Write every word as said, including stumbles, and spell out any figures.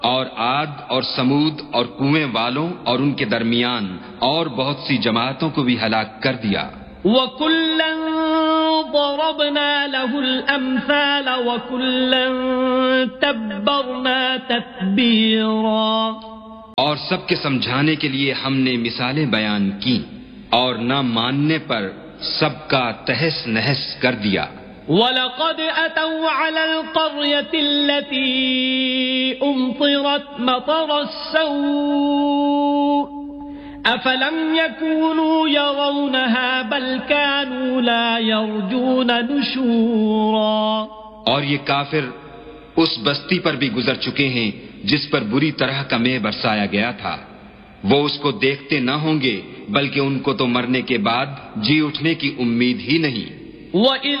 और आद और समूद और कुएं वालों और उनके दरमियान और बहुत सी जमातों को भी हलाक कर दिया। وَكُلًّا ضَرَبْنَا لَهُ الْأَمْثَالَ وَكُلًّا تَبَّرْنَا تَتْبِيرًا। और सबके समझाने के लिए हमने मिसालें बयान की और न मानने पर सबका तहस नहस कर दिया। وَلَقَدْ أَتَوْا عَلَى الْقَرْيَةِ الَّتِي أُمْطِرَتْ مَطَرَ السَّوْءِ أَفَلَمْ يَكُونُوا يَرَوْنَهَا بَلْ كَانُوا لَا يَرْجُونَ نُشُورًا। और ये काफिर उस बस्ती पर भी गुजर चुके हैं जिस पर बुरी तरह का मेह बरसाया गया था। वो उसको देखते न होंगे बल्कि उनको तो मरने के बाद जी उठने की उम्मीद ही नहीं।